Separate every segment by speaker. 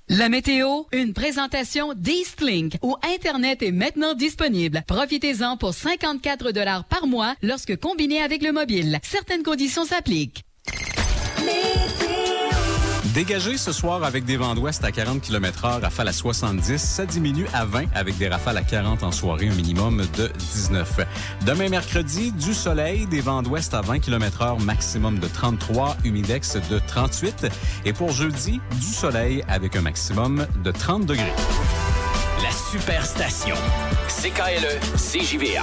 Speaker 1: La météo, une présentation d'Eastlink, où Internet est maintenant disponible. Profitez-en pour 54 $ par mois lorsque combiné avec le mobile. Certaines conditions s'appliquent.
Speaker 2: Dégagé ce soir avec des vents d'ouest à 40 km/h, rafales à 70. Ça diminue à 20 avec des rafales à 40 en soirée, un minimum de 19. Demain mercredi, du soleil, des vents d'ouest à 20 km/h, maximum de 33, humidex de 38. Et pour jeudi, du soleil avec un maximum de 30 degrés.
Speaker 3: La Superstation. CKLE, CJVA.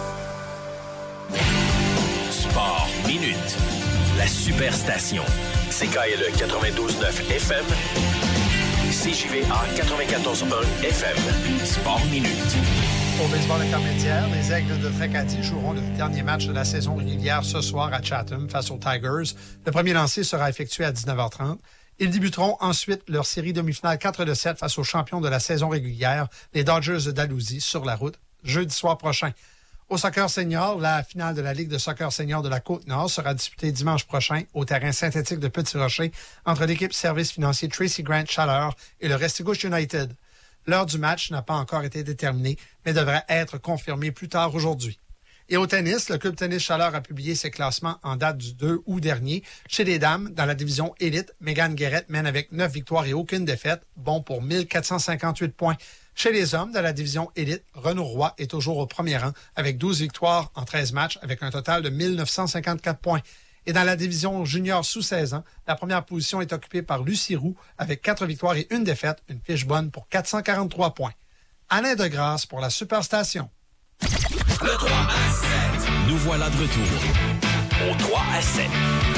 Speaker 3: Sport Minute. La Superstation. CKLE 92.9 FM, CJVA 94.1 FM. Sport Minute.
Speaker 4: Au baseball intermédiaire, les Aigles de Tracadie joueront le dernier match de la saison régulière ce soir à Chatham face aux Tigers. Le premier lancer sera effectué à 19h30. Ils débuteront ensuite leur série demi-finale 4-7 face aux champions de la saison régulière, les Dodgers de Dalhousie, sur la route, jeudi soir prochain. Au soccer senior, la finale de la Ligue de soccer senior de la Côte-Nord sera disputée dimanche prochain au terrain synthétique de Petit-Rocher entre l'équipe service financier Tracy Grant Chaleur et le Restigouche United. L'heure du match n'a pas encore été déterminée, mais devrait être confirmée plus tard aujourd'hui. Et au tennis, le club tennis Chaleur a publié ses classements en date du 2 août dernier. Chez les dames, dans la division élite, Megan Guérette mène avec 9 victoires et aucune défaite, bon pour 1458 points. Chez les hommes, dans la division élite, Renaud Roy est toujours au premier rang avec 12 victoires en 13 matchs avec un total de 1954 points. Et dans la division junior sous 16 ans, la première position est occupée par Lucie Roux avec 4 victoires et une défaite, une fiche bonne pour 443 points. Alain Degrasse pour la Superstation.
Speaker 3: Le 3 à 7. Nous voilà de retour au 3 à 7.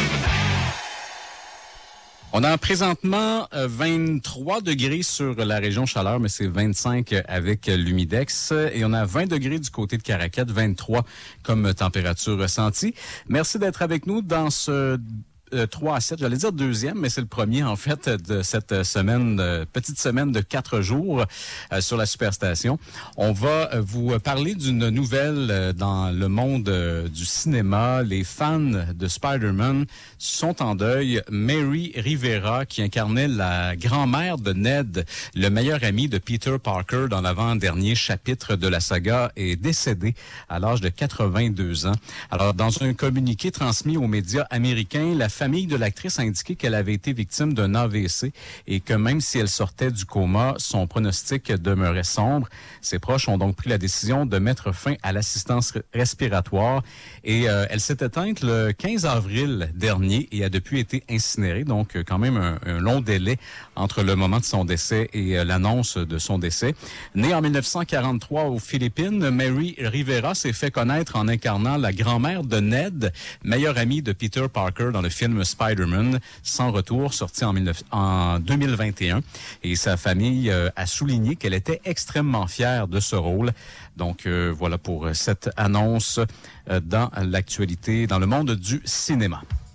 Speaker 2: On a présentement 23 degrés sur la région Chaleur, mais c'est 25 avec l'humidex. Et on a 20 degrés du côté de Caraquet, 23 comme température ressentie. Merci d'être avec nous dans ce 3 à 7, j'allais dire deuxième, mais c'est le premier en fait de cette semaine, petite semaine de 4 jours sur la Superstation. On va vous parler d'une nouvelle dans le monde du cinéma. Les fans de Spider-Man sont en deuil. Mary Rivera, qui incarnait la grand-mère de Ned, le meilleur ami de Peter Parker dans l'avant-dernier chapitre de la saga, est décédée à l'âge de 82 ans. Alors, dans un communiqué transmis aux médias américains, la famille de l'actrice a indiqué qu'elle avait été victime d'un AVC et que même si elle sortait du coma, son pronostic demeurait sombre. Ses proches ont donc pris la décision de mettre fin à l'assistance respiratoire et elle s'est éteinte le 15 avril dernier et a depuis été incinérée. Donc, quand même un long délai entre le moment de son décès et l'annonce de son décès. Née en 1943 aux Philippines, Mary Rivera s'est fait connaître en incarnant la grand-mère de Ned, meilleure amie de Peter Parker dans le film Spider-Man, Sans retour, sorti en 2021. Et sa famille a souligné qu'elle était extrêmement fière de ce rôle. Donc, voilà pour cette annonce dans l'actualité, dans le monde du cinéma.